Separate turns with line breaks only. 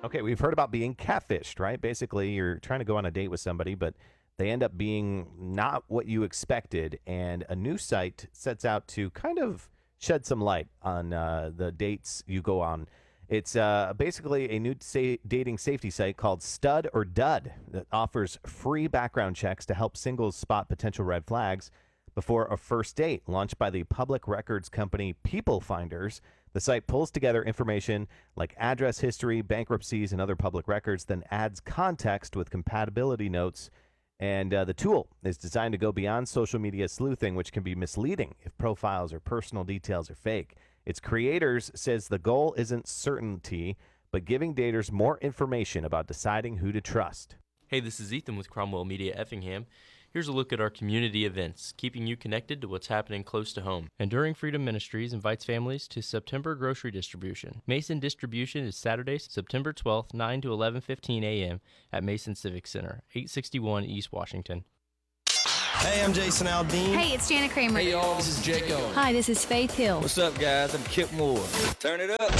Okay, we've heard about being catfished, right? Basically, you're trying to go on a date with somebody, but they end up being not what you expected. And a new site sets out to kind of shed some light on the dates you go on. It's basically a new dating safety site called Stud or Dud that offers free background checks to help singles spot potential red flags before a first date. Launched by the public records company People Finders, the site pulls together information like address history, bankruptcies, and other public records, then adds context with compatibility notes. And the tool is designed to go beyond social media sleuthing, which can be misleading if profiles or personal details are fake. Its creators says the goal isn't certainty, but giving daters more information about deciding who to trust.
Hey, this is Ethan with Cromwell Media Effingham. Here's a look at our community events, keeping you connected to what's happening close to home. Enduring Freedom Ministries invites families to September grocery distribution. Mason distribution is Saturday, September 12th, 9 to 11:15 a.m. at Mason Civic Center, 861 East Washington.
Hey, I'm Jason Aldean.
Hey, it's Jana Kramer.
Hey, y'all, this is Jake Owen.
Hi, this is Faith Hill.
What's up, guys? I'm Kip Moore. Turn it up.